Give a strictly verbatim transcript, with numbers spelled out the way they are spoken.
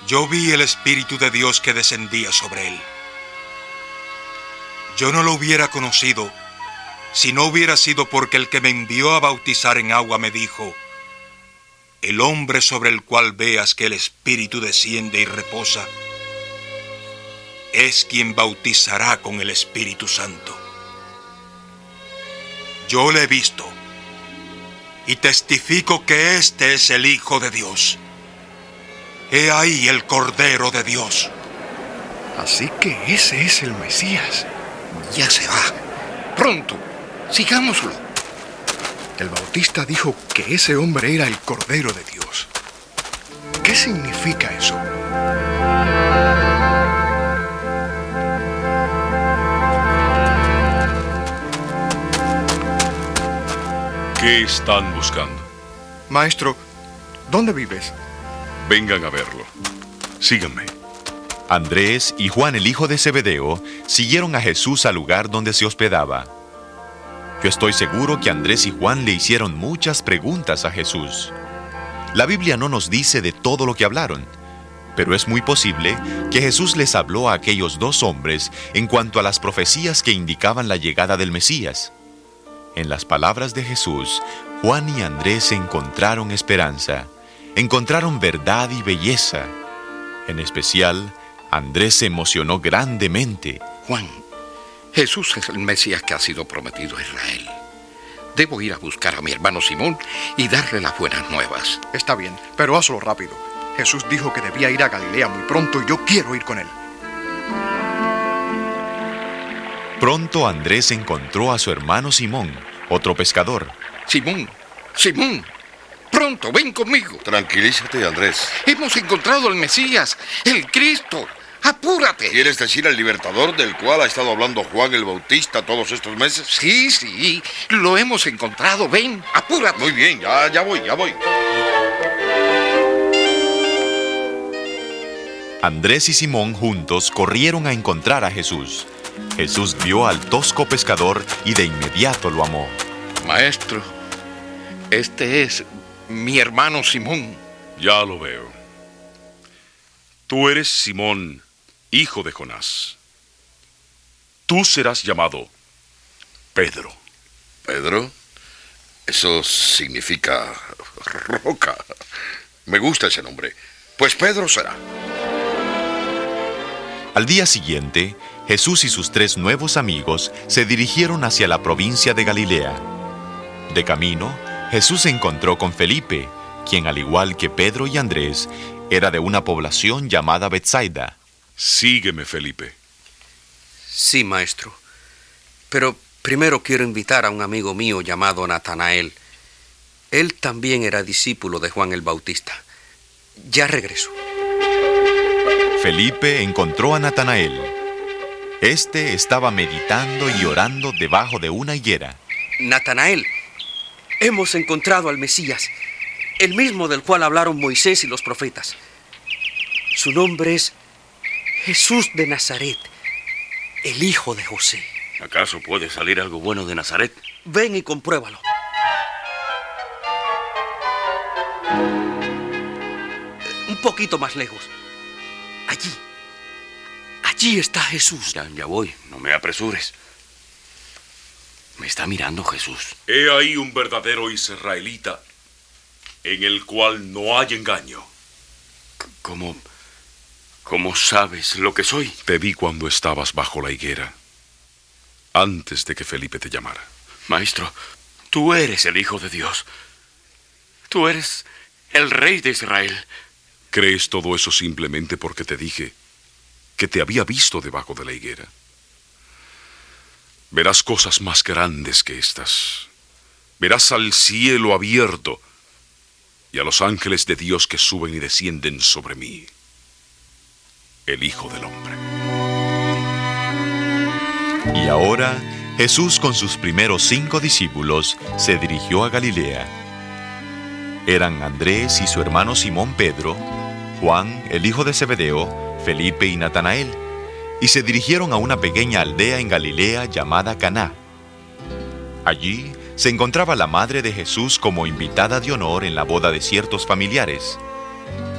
Yo vi el Espíritu de Dios que descendía sobre él. Yo no lo hubiera conocido si no hubiera sido porque el que me envió a bautizar en agua me dijo: el hombre sobre el cual veas que el Espíritu desciende y reposa, es quien bautizará con el Espíritu Santo. Yo le he visto y testifico que este es el Hijo de Dios. He ahí el Cordero de Dios. Así que ese es el Mesías. Ya se va. Pronto, sigámoslo. El Bautista dijo que ese hombre era el Cordero de Dios. ¿Qué significa eso? ¿Qué están buscando? Maestro, ¿dónde vives? Vengan a verlo. Síganme. Andrés y Juan, el hijo de Zebedeo, siguieron a Jesús al lugar donde se hospedaba. Yo estoy seguro que Andrés y Juan le hicieron muchas preguntas a Jesús. La Biblia no nos dice de todo lo que hablaron, pero es muy posible que Jesús les habló a aquellos dos hombres en cuanto a las profecías que indicaban la llegada del Mesías. En las palabras de Jesús, Juan y Andrés encontraron esperanza, encontraron verdad y belleza. En especial, Andrés se emocionó grandemente. Juan, Jesús es el Mesías que ha sido prometido a Israel. Debo ir a buscar a mi hermano Simón y darle las buenas nuevas. Está bien, pero hazlo rápido. Jesús dijo que debía ir a Galilea muy pronto y yo quiero ir con él. Pronto Andrés encontró a su hermano Simón, otro pescador. Simón, Simón, pronto, ven conmigo. Tranquilízate, Andrés. Hemos encontrado al Mesías, el Cristo. ¡Apúrate! ¿Quieres decir al libertador del cual ha estado hablando Juan el Bautista todos estos meses? Sí, sí, lo hemos encontrado. Ven, apúrate. Muy bien, ya, ya voy, ya voy. Andrés y Simón juntos corrieron a encontrar a Jesús. Jesús vio al tosco pescador y de inmediato lo amó. Maestro, este es mi hermano Simón. Ya lo veo. Tú eres Simón, hijo de Jonás. Tú serás llamado Pedro. ¿Pedro? Eso significa roca. Me gusta ese nombre. Pues Pedro será. Al día siguiente, Jesús y sus tres nuevos amigos se dirigieron hacia la provincia de Galilea. De camino, Jesús se encontró con Felipe, quien, al igual que Pedro y Andrés, era de una población llamada Betsaida. Sígueme, Felipe. Sí, maestro. Pero primero quiero invitar a un amigo mío llamado Natanael. Él también era discípulo de Juan el Bautista. Ya regreso. Felipe encontró a Natanael. Este estaba meditando y orando debajo de una higuera. Natanael, hemos encontrado al Mesías, el mismo del cual hablaron Moisés y los profetas. Su nombre es Jesús de Nazaret, el hijo de José. ¿Acaso puede salir algo bueno de Nazaret? Ven y compruébalo. Un poquito más lejos. Allí. Allí está Jesús. Ya, ya voy, no me apresures. Me está mirando Jesús. He ahí un verdadero israelita, en el cual no hay engaño. ¿Cómo, cómo sabes lo que soy? Te vi cuando estabas bajo la higuera, antes de que Felipe te llamara. Maestro, tú eres el Hijo de Dios. Tú eres el Rey de Israel. ¿Crees todo eso simplemente porque te dije que te había visto debajo de la higuera? Verás cosas más grandes que estas. Verás al cielo abierto y a los ángeles de Dios que suben y descienden sobre mí, el Hijo del Hombre. Y ahora, Jesús con sus primeros cinco discípulos se dirigió a Galilea. Eran Andrés y su hermano Simón Pedro, Juan, el hijo de Zebedeo, Felipe y Natanael, y se dirigieron a una pequeña aldea en Galilea llamada Caná. Allí se encontraba la madre de Jesús como invitada de honor en la boda de ciertos familiares.